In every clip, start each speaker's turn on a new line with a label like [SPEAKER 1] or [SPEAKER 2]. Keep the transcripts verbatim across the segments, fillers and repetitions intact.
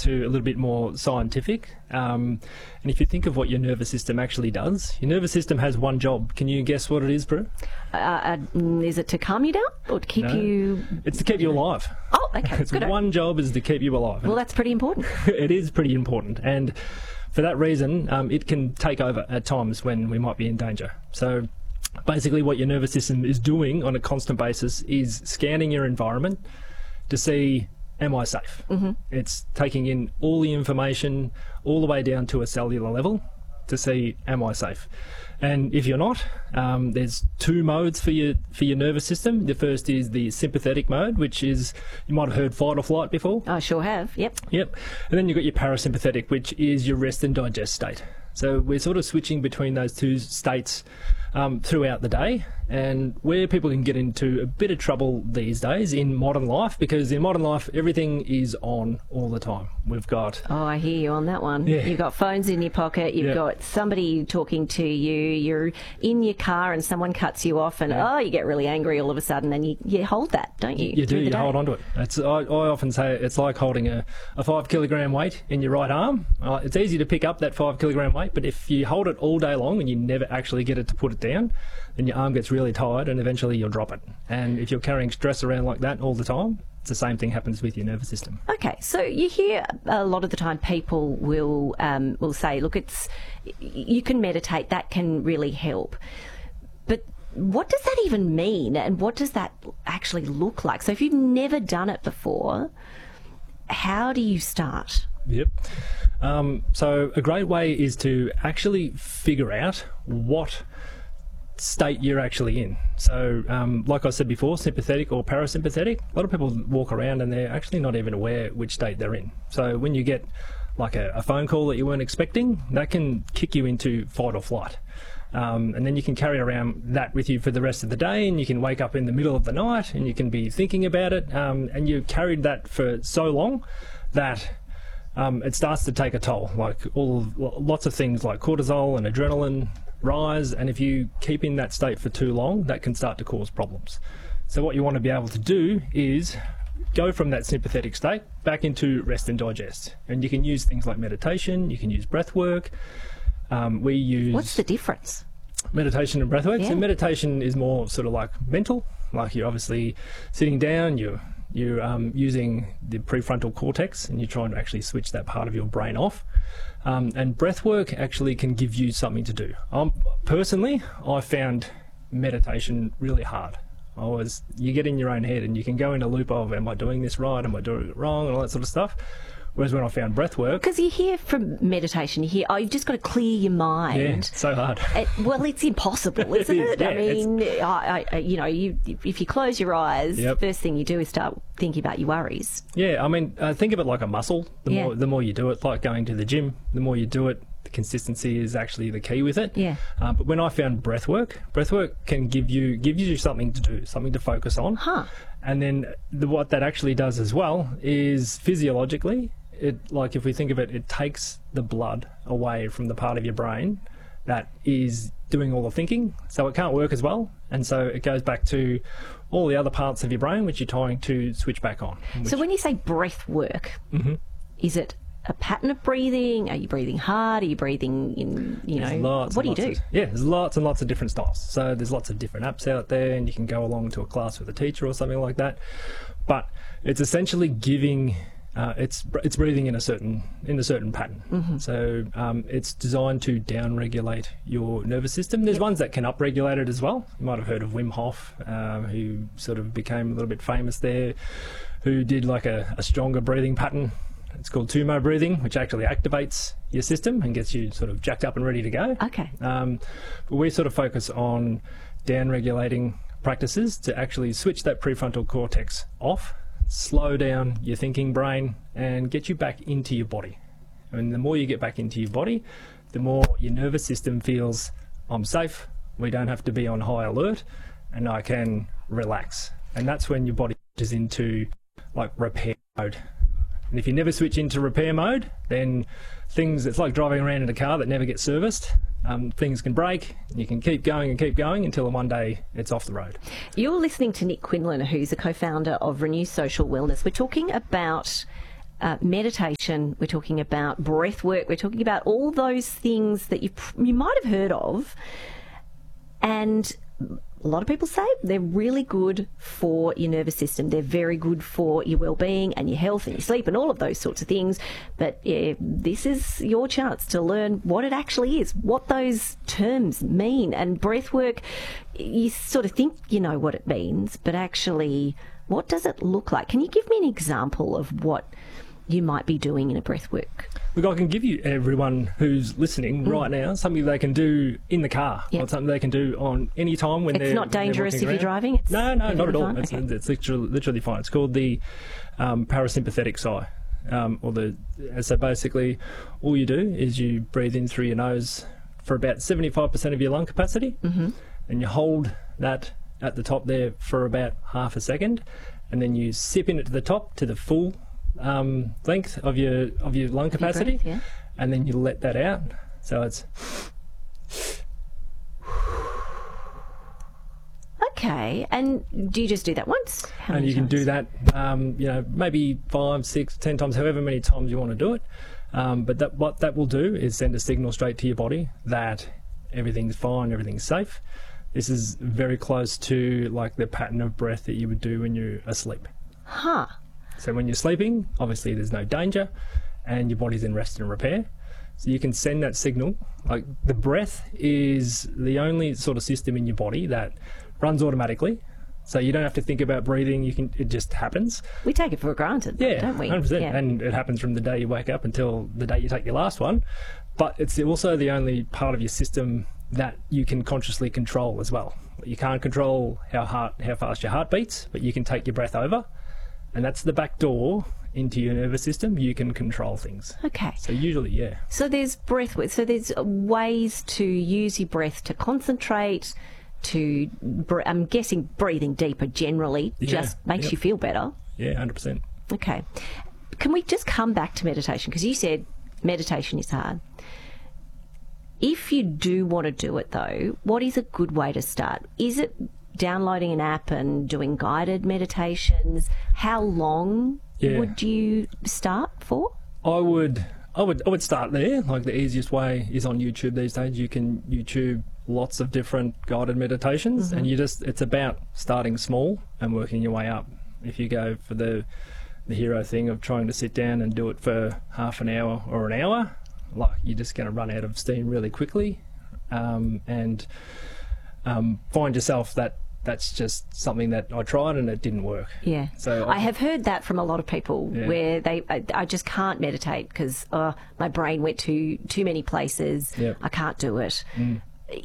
[SPEAKER 1] to a little bit more scientific. Um, and if you think of what your nervous system actually does, your nervous system has one job. Can you guess what it is, Prue?
[SPEAKER 2] Uh, uh, is it to calm you down or to keep
[SPEAKER 1] No,
[SPEAKER 2] you...
[SPEAKER 1] It's to keep you alive.
[SPEAKER 2] Oh, okay.
[SPEAKER 1] Its
[SPEAKER 2] Good.
[SPEAKER 1] one job is to keep you alive.
[SPEAKER 2] Well, that's pretty important.
[SPEAKER 1] It is pretty important. And for that reason, um, it can take over at times when we might be in danger. So basically what your nervous system is doing on a constant basis is scanning your environment to see, am I safe? Mm-hmm. It's taking in all the information all the way down to a cellular level to see, am I safe? And if you're not, um, there's two modes for your for your nervous system. The first is the sympathetic mode, which is, you might have heard fight or flight before.
[SPEAKER 2] I sure have, yep.
[SPEAKER 1] Yep. And then you've got your parasympathetic, which is your rest and digest state. So we're sort of switching between those two states um, throughout the day, and where people can get into a bit of trouble these days in modern life, because in modern life everything is on all the time. We've got...
[SPEAKER 2] Oh, I hear you on that one.
[SPEAKER 1] Yeah.
[SPEAKER 2] You've got phones in your pocket, you've
[SPEAKER 1] Yeah.
[SPEAKER 2] got somebody talking to you, you're in your car and someone cuts you off and,
[SPEAKER 1] Yeah.
[SPEAKER 2] oh, you get really angry all of a sudden, and you, you hold that, don't you?
[SPEAKER 1] You do,
[SPEAKER 2] through the
[SPEAKER 1] you
[SPEAKER 2] day?
[SPEAKER 1] hold on to it. It's, I, I often say it's like holding a, a five kilogram weight in your right arm. Uh, it's easy to pick up that five kilogram weight, but if you hold it all day long and you never actually get it to put it down, then your arm gets really tired and eventually you'll drop it. And if you're carrying stress around like that all the time, it's the same thing happens with your nervous system.
[SPEAKER 2] Okay, so you hear a lot of the time people will um, will say, look, it's you can meditate, that can really help. But what does that even mean, and what does that actually look like? So if you've never done it before, how do you start?
[SPEAKER 1] Yep. Um, so a great way is to actually figure out what state you're actually in. So um, like I said before, sympathetic or parasympathetic, a lot of people walk around and they're actually not even aware which state they're in. So when you get like a, a phone call that you weren't expecting, that can kick you into fight or flight. Um, and then you can carry around that with you for the rest of the day, and you can wake up in the middle of the night and you can be thinking about it, um, and you carried that for so long that um, it starts to take a toll. Like all lots of things like cortisol and adrenaline rise, and if you keep in that state for too long, that can start to cause problems. So what you want to be able to do is go from that sympathetic state back into rest and digest. And you can use things like meditation, you can use breath work. Um, we use...
[SPEAKER 2] What's the difference?
[SPEAKER 1] Meditation and breath work.
[SPEAKER 2] Yeah.
[SPEAKER 1] So meditation is more sort of like mental, like you're obviously sitting down, you're you're um, using the prefrontal cortex and you're trying to actually switch that part of your brain off. Um, and breath work actually can give you something to do. Um, personally, I found meditation really hard. I was, you get in your own head and you can go in a loop of, am I doing this right? Am I doing it wrong? And all that sort of stuff. Whereas when I found breath work...
[SPEAKER 2] Because you hear from meditation, you hear, oh, you've just got to clear your mind.
[SPEAKER 1] Yeah, it's so hard.
[SPEAKER 2] It, well, it's impossible, isn't
[SPEAKER 1] It is,
[SPEAKER 2] it?
[SPEAKER 1] yeah,
[SPEAKER 2] I mean, I, I, you know, you, if you close your eyes,
[SPEAKER 1] Yep.
[SPEAKER 2] first thing you do is start thinking about your worries.
[SPEAKER 1] Yeah, I mean, uh, think of it like a muscle. The
[SPEAKER 2] Yeah.
[SPEAKER 1] more the more you do it, like going to the gym, the more you do it, the consistency is actually the key with it.
[SPEAKER 2] Yeah.
[SPEAKER 1] Uh, but when I found breath work, breath work can give you gives you something to do, something to focus on.
[SPEAKER 2] Huh.
[SPEAKER 1] And then the, what that actually does as well is physiologically, it like if we think of it, it takes the blood away from the part of your brain that is doing all the thinking, so it can't work as well, and so it goes back to all the other parts of your brain which you're trying to switch back on.
[SPEAKER 2] So when you say breath work,
[SPEAKER 1] Mm-hmm.
[SPEAKER 2] is it a pattern of breathing? Are you breathing hard? Are you breathing in, you
[SPEAKER 1] There's
[SPEAKER 2] know,
[SPEAKER 1] lots
[SPEAKER 2] what do
[SPEAKER 1] and
[SPEAKER 2] you do?
[SPEAKER 1] lots of- yeah, there's lots and lots of different styles. So there's lots of different apps out there, and you can go along to a class with a teacher or something like that. But it's essentially giving, uh, it's it's breathing in a certain in a certain pattern.
[SPEAKER 2] Mm-hmm.
[SPEAKER 1] So um, it's designed to downregulate your nervous system. There's ones that can upregulate it as well. You might have heard of Wim Hof, um, who sort of became a little bit famous there, who did like a, a stronger breathing pattern. It's called Tumo breathing, which actually activates your system and gets you sort of jacked up and ready to go.
[SPEAKER 2] Okay.
[SPEAKER 1] Um, but we sort of focus on down-regulating practices to actually switch that prefrontal cortex off, slow down your thinking brain, and get you back into your body. And the more you get back into your body, the more your nervous system feels, I'm safe, we don't have to be on high alert, and I can relax. And that's when your body is into like repair mode. And if you never switch into repair mode, then things, it's like driving around in a car that never gets serviced. Um, things can break, you can keep going and keep going until one day it's off the road.
[SPEAKER 2] You're listening to Nick Quinlan, who's a co-founder of Renew Social Wellness. We're talking about uh, meditation, we're talking about breath work, we're talking about all those things that you you might have heard of, and a lot of people say they're really good for your nervous system. They're very good for your well-being and your health and your sleep and all of those sorts of things. But yeah, this is your chance to learn what it actually is, what those terms mean. And breath work, you sort of think you know what it means, but actually, what does it look like? Can you give me an example of what you might be doing in a breath work?
[SPEAKER 1] Look, I can give you, everyone who's listening mm. right now, something they can do in the car, yep. or something they can do on any time when
[SPEAKER 2] it's
[SPEAKER 1] they're...
[SPEAKER 2] It's not dangerous if
[SPEAKER 1] around.
[SPEAKER 2] you're driving? It's
[SPEAKER 1] no, no, not at all. It's,
[SPEAKER 2] okay.
[SPEAKER 1] it's literally, literally fine. It's called the um, parasympathetic sigh. Um, or the So basically, all you do is you breathe in through your nose for about seventy-five percent of your lung capacity,
[SPEAKER 2] mm-hmm.
[SPEAKER 1] and you hold that at the top there for about half a second, and then you sip in it to the top to the full um, length of your of your lung capacity,
[SPEAKER 2] breath, yeah.
[SPEAKER 1] and then you let that out. So it's
[SPEAKER 2] okay. And do you just do that once? How
[SPEAKER 1] and
[SPEAKER 2] many
[SPEAKER 1] you can
[SPEAKER 2] times?
[SPEAKER 1] do that, um, you know, maybe five, six, ten times, however many times you want to do it. Um, but that what that will do is send a signal straight to your body that everything's fine, everything's safe. This is very close to like the pattern of breath that you would do when you're asleep.
[SPEAKER 2] Huh.
[SPEAKER 1] So when you're sleeping, obviously there's no danger and your body's in rest and repair. So you can send that signal. Like the breath is the only sort of system in your body that runs automatically. So you don't have to think about breathing. You can, it just happens.
[SPEAKER 2] We take it for granted,
[SPEAKER 1] yeah,
[SPEAKER 2] don't we?
[SPEAKER 1] one hundred percent.
[SPEAKER 2] Yeah.
[SPEAKER 1] And it happens from the day you wake up until the day you take your last one. But it's also the only part of your system that you can consciously control as well. You can't control how heart, how fast your heart beats, but you can take your breath over, and that's the back door into your nervous system. You can control things.
[SPEAKER 2] Okay.
[SPEAKER 1] So usually, yeah.
[SPEAKER 2] So there's breath work. So there's ways to use your breath to concentrate, to, I'm guessing breathing deeper generally
[SPEAKER 1] Yeah,
[SPEAKER 2] just makes
[SPEAKER 1] yep.
[SPEAKER 2] you feel better.
[SPEAKER 1] Yeah, one hundred percent.
[SPEAKER 2] Okay. Can we just come back to meditation? Because you said meditation is hard. If you do want to do it, though, what is a good way to start? Is it downloading an app and doing guided meditations? How long
[SPEAKER 1] Yeah.
[SPEAKER 2] would you start for?
[SPEAKER 1] I would, I would, I would start there. Like the easiest way is on YouTube these days. You can YouTube lots of different guided meditations,
[SPEAKER 2] Mm-hmm.
[SPEAKER 1] and you just, it's about starting small and working your way up. If you go for the the hero thing of trying to sit down and do it for half an hour or an hour, like you're just going to run out of steam really quickly, um, and um, find yourself that that's just something that I tried and it didn't work.
[SPEAKER 2] Yeah.
[SPEAKER 1] So
[SPEAKER 2] I have heard that from a lot of people
[SPEAKER 1] Yeah.
[SPEAKER 2] where they, I, I just can't meditate because uh, my brain went to too many places.
[SPEAKER 1] Yep.
[SPEAKER 2] I can't do it.
[SPEAKER 1] Mm.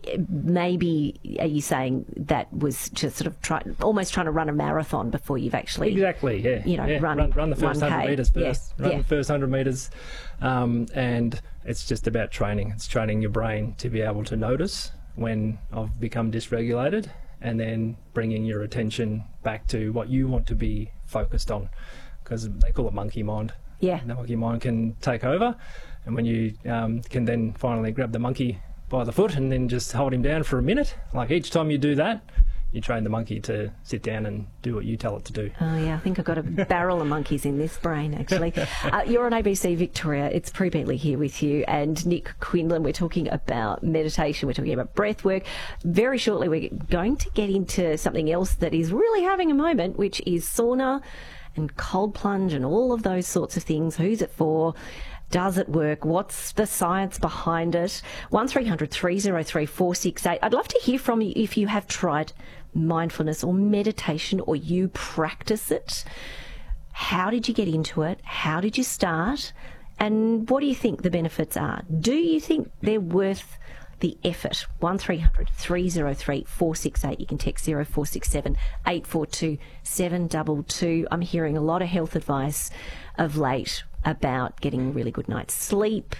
[SPEAKER 2] Maybe are you saying that was just sort of try, almost trying to run a marathon before you've actually
[SPEAKER 1] Exactly, yeah.
[SPEAKER 2] you know,
[SPEAKER 1] yeah.
[SPEAKER 2] run-
[SPEAKER 1] run, run the first
[SPEAKER 2] one K.
[SPEAKER 1] hundred metres
[SPEAKER 2] Yeah,
[SPEAKER 1] first. Run
[SPEAKER 2] yeah.
[SPEAKER 1] the first hundred metres, um, and it's just about training. It's training your brain to be able to notice when I've become dysregulated, and then bringing your attention back to what you want to be focused on, because they call it monkey mind.
[SPEAKER 2] Yeah.
[SPEAKER 1] The monkey mind can take over, and when you um, can then finally grab the monkey by the foot and then just hold him down for a minute, like each time you do that, you train the monkey to sit down and do what you tell it to do.
[SPEAKER 2] Oh, yeah, I think I've got a barrel of monkeys in this brain, actually. Uh, you're on A B C Victoria. It's Prue Bentley here with you and Nick Quinlan. We're talking about meditation. We're talking about breath work. Very shortly, we're going to get into something else that is really having a moment, which is sauna and cold plunge and all of those sorts of things. Who's it for? Does it work? What's the science behind it? one three hundred three oh three four six eight. I'd love to hear from you if you have tried mindfulness or meditation or you practice it. How did you get into it? How did you start? And what do you think the benefits are? Do you think they're worth the effort? one three hundred three oh three four six eight. You can text zero four six seven eight four two seven two two. I'm hearing a lot of health advice of late about getting a really good night's sleep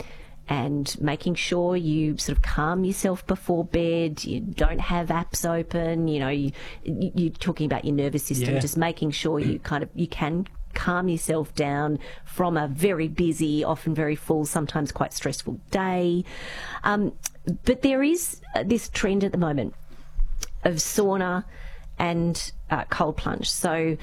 [SPEAKER 2] and making sure you sort of calm yourself before bed. You don't have apps open. You know, you, you, you're talking about your nervous system,
[SPEAKER 1] Yeah.
[SPEAKER 2] just making sure you kind of, you can calm yourself down from a very busy, often very full, sometimes quite stressful day. Um, but there is uh, this trend at the moment of sauna and uh, cold plunge. So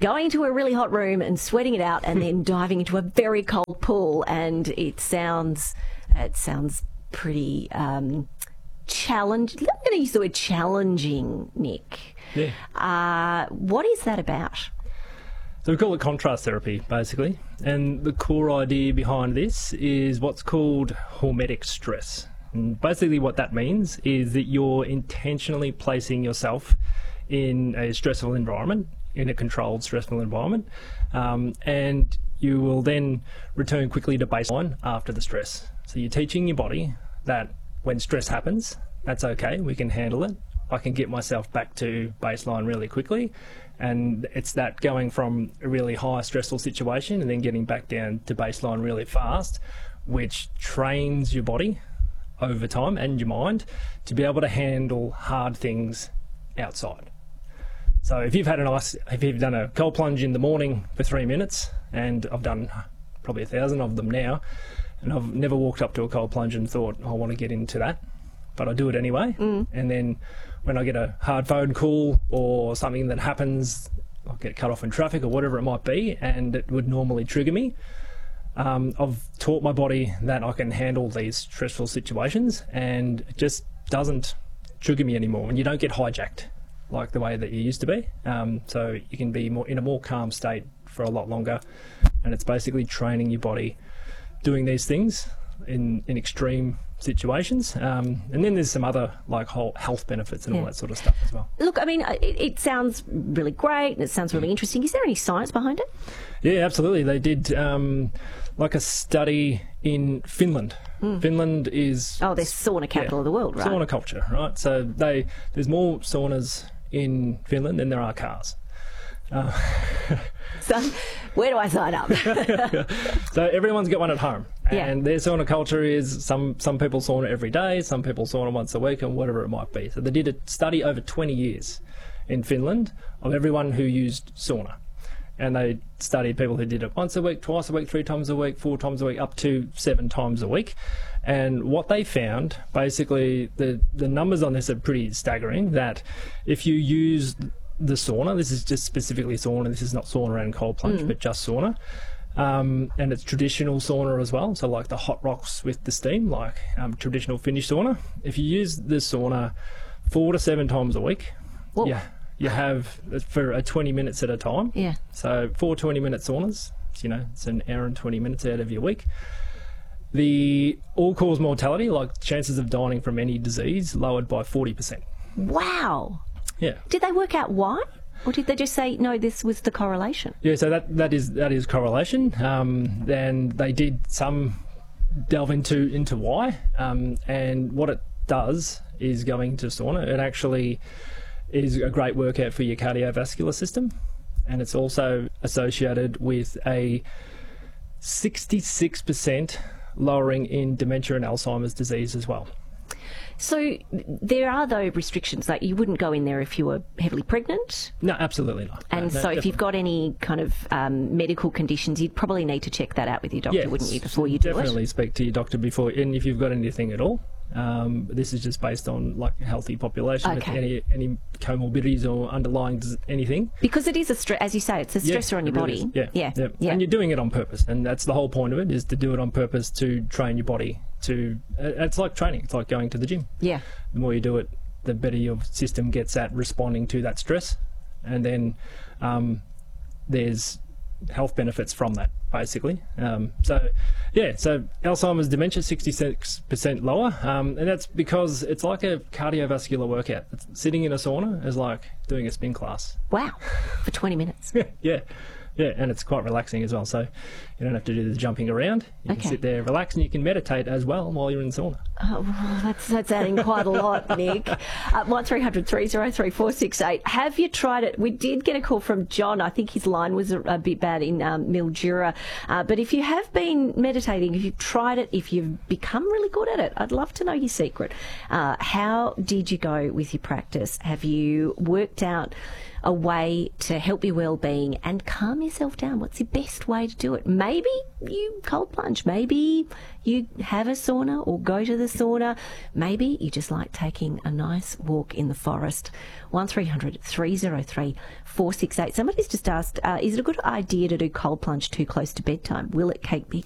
[SPEAKER 2] going into a really hot room and sweating it out and then diving into a very cold pool, and it sounds it sounds pretty um, challenging. I'm going to use the word challenging, Nick.
[SPEAKER 1] Yeah.
[SPEAKER 2] Uh, what is that about?
[SPEAKER 1] So we call it contrast therapy, basically. And the core idea behind this is what's called hormetic stress. And basically what that means is that you're intentionally placing yourself in a stressful environment, in a controlled stressful environment, um, and you will then return quickly to baseline after the stress. So you're teaching your body that when stress happens, that's okay, we can handle it. I can get myself back to baseline really quickly. And it's that going from a really high stressful situation and then getting back down to baseline really fast, which trains your body over time and your mind to be able to handle hard things outside. So if you've had an ice, if you've done a cold plunge in the morning for three minutes, and I've done probably a thousand of them now, and I've never walked up to a cold plunge and thought, I want to get into that, but I do it anyway. Mm. And then when I get a hard phone call or something that happens, I'll get cut off in traffic or whatever it might be, and it would normally trigger me. Um, I've taught my body that I can handle these stressful situations, and it just doesn't trigger me anymore, and you don't get hijacked like the way that you used to be. Um, so you can be more in a more calm state for a lot longer, and it's basically training your body doing these things in, in extreme situations. Um, and then there's some other like whole health benefits and
[SPEAKER 2] yeah.
[SPEAKER 1] all that sort of stuff as well.
[SPEAKER 2] Look, I mean, it, it sounds really great and it sounds really interesting. Is there any science behind it?
[SPEAKER 1] Yeah, absolutely. They did um, like a study in Finland. Mm. Finland is...
[SPEAKER 2] Oh, they're sauna capital
[SPEAKER 1] yeah,
[SPEAKER 2] of the world, right?
[SPEAKER 1] Sauna culture, right? So they there's more saunas in Finland than there are cars. Uh,
[SPEAKER 2] so where do I sign up?
[SPEAKER 1] So everyone's got one at home, and
[SPEAKER 2] yeah.
[SPEAKER 1] their sauna culture is some some people sauna every day, some people sauna once a week, and whatever it might be. So they did a study over twenty years in Finland of everyone who used sauna, and they studied people who did it once a week, twice a week, three times a week, four times a week, up to seven times a week. And what they found, basically, the the numbers on this are pretty staggering. That if you use the sauna, this is just specifically sauna, this is not sauna and cold plunge, mm. but just sauna, um, and it's traditional sauna as well, so like the hot rocks with the steam, like um, traditional Finnish sauna. If you use the sauna four to seven times a week,
[SPEAKER 2] Whoa.
[SPEAKER 1] yeah, you have for a twenty minutes at a time.
[SPEAKER 2] Yeah.
[SPEAKER 1] So four twenty minute saunas, you know, it's an hour and twenty minutes out of your week. The all-cause mortality, like chances of dying from any disease, lowered by forty percent.
[SPEAKER 2] Wow.
[SPEAKER 1] Yeah.
[SPEAKER 2] Did they work out why? Or did they just say, no, this was the correlation?
[SPEAKER 1] Yeah, so that, that is that is correlation. Um, then they did some delve into, into why. Um, and what it does is going to sauna, it actually is a great workout for your cardiovascular system. And it's also associated with a sixty-six percent lowering in dementia and Alzheimer's disease as well.
[SPEAKER 2] So there are, though, restrictions, like you wouldn't go in there if you were heavily pregnant?
[SPEAKER 1] No, absolutely not.
[SPEAKER 2] And
[SPEAKER 1] no,
[SPEAKER 2] so
[SPEAKER 1] no,
[SPEAKER 2] if
[SPEAKER 1] definitely.
[SPEAKER 2] you've got any kind of um, medical conditions, you'd probably need to check that out with your doctor,
[SPEAKER 1] yes,
[SPEAKER 2] wouldn't you, before you do
[SPEAKER 1] definitely
[SPEAKER 2] it?
[SPEAKER 1] Definitely speak to your doctor before, and if you've got anything at all. Um, this is just based on like a healthy population,
[SPEAKER 2] Okay.
[SPEAKER 1] with any any comorbidities or underlying dis- anything.
[SPEAKER 2] Because it is a stress, as you say, it's a
[SPEAKER 1] Yeah,
[SPEAKER 2] stressor on your
[SPEAKER 1] it really
[SPEAKER 2] body.
[SPEAKER 1] is. Yeah,
[SPEAKER 2] yeah, yeah.
[SPEAKER 1] And you're doing it on purpose, and that's the whole point of it, is to do it on purpose to train your body to. Uh, it's like training. It's like going to the gym.
[SPEAKER 2] Yeah.
[SPEAKER 1] The more you do it, the better your system gets at responding to that stress, and then um, there's health benefits from that, basically. Um, so, yeah, so Alzheimer's dementia, sixty-six percent lower, um, and that's because it's like a cardiovascular workout. It's, sitting in a sauna is like doing a spin class.
[SPEAKER 2] Wow, for twenty minutes.
[SPEAKER 1] yeah, yeah, and it's quite relaxing as well, so you don't have to do the jumping around. You
[SPEAKER 2] Okay.
[SPEAKER 1] can sit there, relax, and you can meditate as well while you're in the sauna.
[SPEAKER 2] Oh, well, that's, that's adding quite a lot, Nick. Uh, one three hundred three oh three four six eight. Have you tried it? We did get a call from John. I think his line was a, a bit bad in um, Mildura. Uh, but if you have been meditating, if you've tried it, if you've become really good at it, I'd love to know your secret. Uh, how did you go with your practice? Have you worked out a way to help your well-being and calm yourself down. What's the best way to do it? Maybe you cold plunge. Maybe you have a sauna or go to the sauna. Maybe you just like taking a nice walk in the forest. one three hundred three oh three four six eight. Somebody's just asked, uh, is it a good idea to do cold plunge too close to bedtime? Will it keep me